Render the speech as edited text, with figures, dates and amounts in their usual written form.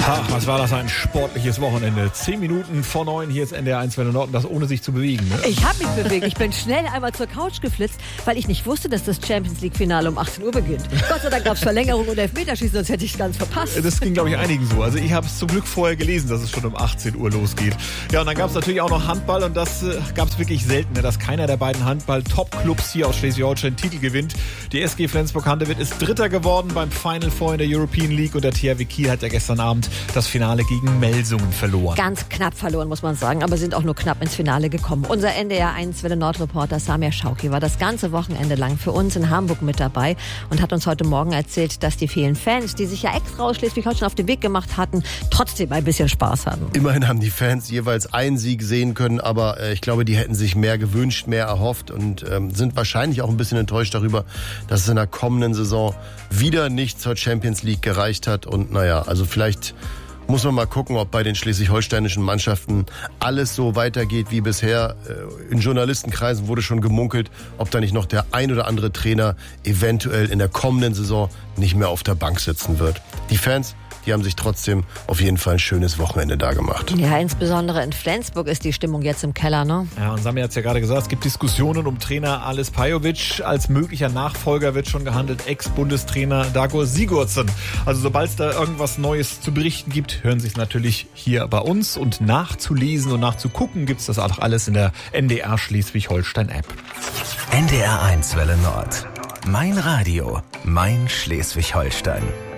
Ach, was war das ein sportliches Wochenende. 10 Minuten vor 9, hier ist NDR 1 Welle Nord, das ohne sich zu bewegen. Ne? Ich habe mich bewegt. Ich bin schnell einmal zur Couch geflitzt, weil ich nicht wusste, dass das Champions-League-Finale um 18 Uhr beginnt. Gott sei Dank gab es Verlängerung und Elfmeterschießen, sonst hätte ich es ganz verpasst. Das ging, glaube ich, einigen so. Also ich habe es zum Glück vorher gelesen, dass es schon um 18 Uhr losgeht. Ja, und dann gab es natürlich auch noch Handball und das gab es wirklich selten, dass keiner der beiden Handball-Top-Clubs hier aus Schleswig-Holstein Titel gewinnt. Die SG Flensburg-Handewitt ist Dritter geworden beim Final Four in der European League und der THW Kiel hat ja gestern Abend das Finale gegen Melsungen verloren. Ganz knapp verloren, muss man sagen, aber sind auch nur knapp ins Finale gekommen. Unser NDR 1 Welle Nord-Reporter Samir Schauki war das ganze Wochenende lang für uns in Hamburg mit dabei und hat uns heute Morgen erzählt, dass die vielen Fans, die sich ja extra aus Schleswig-Holstein auf den Weg gemacht hatten, trotzdem ein bisschen Spaß hatten. Immerhin haben die Fans jeweils einen Sieg sehen können, aber ich glaube, die hätten sich mehr gewünscht, mehr erhofft und sind wahrscheinlich auch ein bisschen enttäuscht darüber, dass es in der kommenden Saison wieder nicht zur Champions League gereicht hat. Und naja, also vielleicht muss man mal gucken, ob bei den schleswig-holsteinischen Mannschaften alles so weitergeht wie bisher. In Journalistenkreisen wurde schon gemunkelt, ob da nicht noch der ein oder andere Trainer eventuell in der kommenden Saison nicht mehr auf der Bank sitzen wird. Die Fans, die haben sich trotzdem auf jeden Fall ein schönes Wochenende da gemacht. Ja, insbesondere in Flensburg ist die Stimmung jetzt im Keller, ne? Ja, und Sami hat es ja gerade gesagt, es gibt Diskussionen um Trainer Ales Pajovic. Als möglicher Nachfolger wird schon gehandelt, Ex-Bundestrainer Dagor Sigurdsson. Also sobald es da irgendwas Neues zu berichten gibt, hören Sie es natürlich hier bei uns. Und nachzulesen und nachzugucken gibt es das auch alles in der NDR Schleswig-Holstein-App. NDR 1 Welle Nord. Mein Radio, mein Schleswig-Holstein.